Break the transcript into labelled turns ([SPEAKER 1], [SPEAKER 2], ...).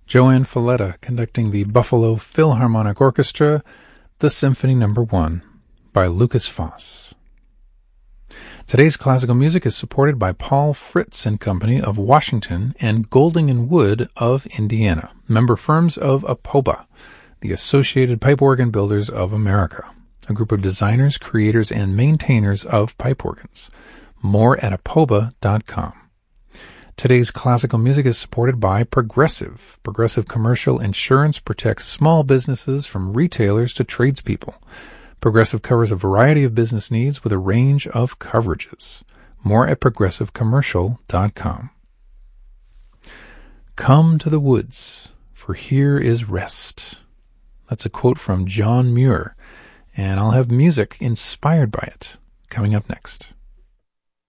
[SPEAKER 1] Joanne Falletta conducting the Buffalo Philharmonic Orchestra, the Symphony No. 1 by Lukas Foss. Today's classical music is supported by Paul Fritz and Company of Washington and Golding & Wood of Indiana, member firms of APOBA, the Associated Pipe Organ Builders of America, a group of designers, creators, and maintainers of pipe organs. More at apoba.com. Today's classical music is supported by Progressive. Progressive Commercial Insurance protects small businesses from retailers to tradespeople. Progressive covers a variety of business needs with a range of coverages. More at progressivecommercial.com. Come to the woods, for here is rest. That's a quote from John Muir, and I'll have music inspired by it coming up next.